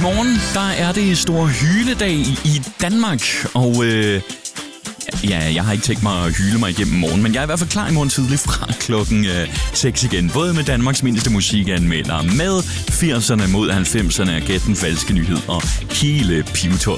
morgen, der er det stor hyledag i Danmark, og jeg har ikke tænkt mig at hyle mig igennem morgen, men jeg er i hvert fald klar i morgen tidlig fra klokken 6 igen. Både med Danmarks mindste musikanmelder, med 80'erne mod 90'erne, Gæt den falske nyhed og hele pivetøjet.